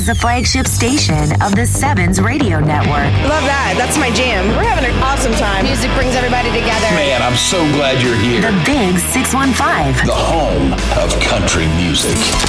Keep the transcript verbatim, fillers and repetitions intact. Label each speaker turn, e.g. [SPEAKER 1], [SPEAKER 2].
[SPEAKER 1] The flagship station of the Sevens Radio Network.
[SPEAKER 2] Love that. That's my jam. We're having an awesome time.
[SPEAKER 3] Music brings everybody together.
[SPEAKER 4] Man, I'm so glad you're here.
[SPEAKER 1] The Big six one five.
[SPEAKER 4] The home of country music.